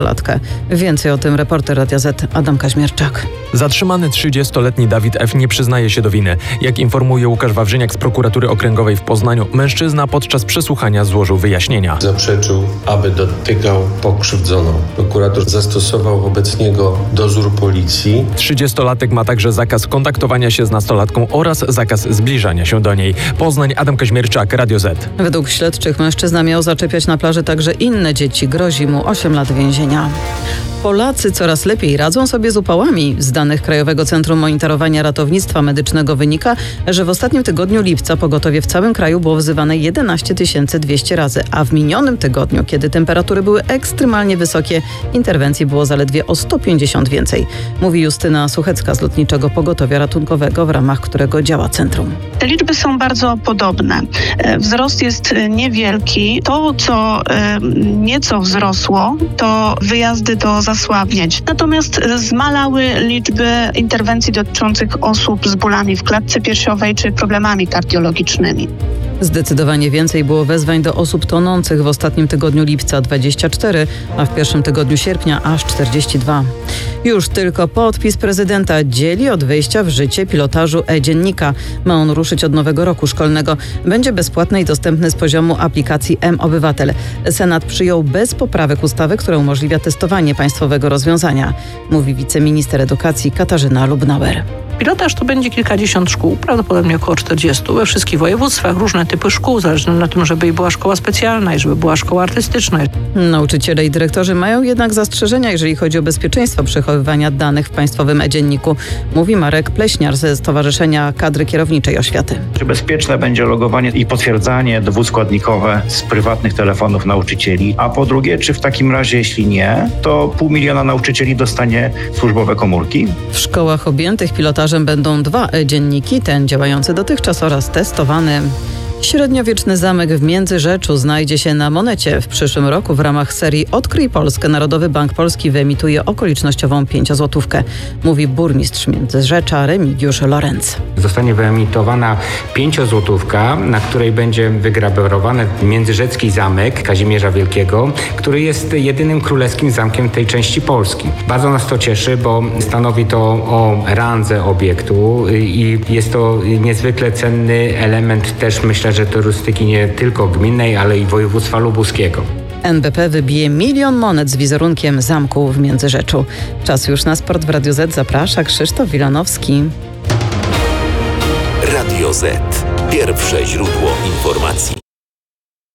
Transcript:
latkę. Więcej o tym reporter Radia Z Adam Kaźmierczak. Zatrzymany 30-letni Dawid F. nie przyznaje się do winy. Jak informuje Łukasz Wawrzyniak z prokuratury okręgowej w Poznaniu, mężczyzna podczas przesłuchania złożył wyjaśnienia. Zaprzeczył, aby dotykał pokrzywdzoną. Prokurator zastosował wobec niego dozór policji. 30-latek ma także zakaz kontaktowania się z nastolatką oraz zakaz zbliżania się do niej. Poznań, Adam Kaźmierczak, Radio Z. Według śledczych mężczyzna miał zaczepiać na plaży także inne dzieci. Grozi mu 8 lat więzienia. Polacy coraz lepiej radzą sobie z upałami. Z danych Krajowego Centrum Monitorowania Ratownictwa Medycznego wynika, że w ostatnim tygodniu lipca pogotowie w całym kraju było wzywane 11 200 razy, a w minionym tygodniu, kiedy temperatury były ekstremalnie wysokie, interwencji było zaledwie o 150 więcej. Mówi Justyna Suchecka z Lotniczego Pogotowia Ratunkowego, w ramach którego działa centrum. Te liczby są bardzo podobne. Wzrost jest niewielki. To, co nieco wzrosło, to wyjazdy do zasłabnięć. Natomiast zmalały liczby interwencji dotyczących osób z bólami w klatce piersiowej czy problemami kardiologicznymi. Zdecydowanie więcej było wezwań do osób tonących w ostatnim tygodniu lipca 24, a w pierwszym tygodniu sierpnia aż 42. Już tylko podpis prezydenta dzieli od wejścia w życie pilotażu e-dziennika. Ma on ruszyć od nowego roku szkolnego. Będzie bezpłatny i dostępny z poziomu aplikacji mObywatel. Senat przyjął bez poprawek ustawę, która umożliwia testowanie państwowego rozwiązania, mówi wiceminister edukacji Katarzyna Lubnauer. Pilotaż to będzie kilkadziesiąt szkół, prawdopodobnie około 40 we wszystkich województwach, różne typy szkół, zależnie na tym, żeby była szkoła specjalna i żeby była szkoła artystyczna. Nauczyciele i dyrektorzy mają jednak zastrzeżenia, jeżeli chodzi o bezpieczeństwo przechowywania danych w państwowym e-dzienniku, mówi Marek Pleśniar ze Stowarzyszenia Kadry Kierowniczej Oświaty. Czy bezpieczne będzie logowanie i potwierdzanie dwuskładnikowe z prywatnych telefonów nauczycieli? A po drugie, czy w takim razie, jeśli nie, to 500 000 nauczycieli dostanie służbowe komórki? W szkołach objętych pilotażem będą 2 e-dzienniki, ten działający dotychczas oraz testowany. Średniowieczny zamek w Międzyrzeczu znajdzie się na monecie. W przyszłym roku w ramach serii Odkryj Polskę Narodowy Bank Polski wyemituje okolicznościową 5-złotówkę, mówi burmistrz Międzyrzecza Remigiusz Lorenz. Zostanie wyemitowana 5-złotówka, na której będzie wygrawerowany międzyrzecki zamek Kazimierza Wielkiego, który jest jedynym królewskim zamkiem tej części Polski. Bardzo nas to cieszy, bo stanowi to o randze obiektu i jest to niezwykle cenny element też, myślę, że turystyki nie tylko gminnej, ale i województwa lubuskiego. NBP wybije 1 000 000 monet z wizerunkiem zamku w Międzyrzeczu. Czas już na sport. W Radiu Z zaprasza Krzysztof Wilanowski. Radio Z. Pierwsze źródło informacji.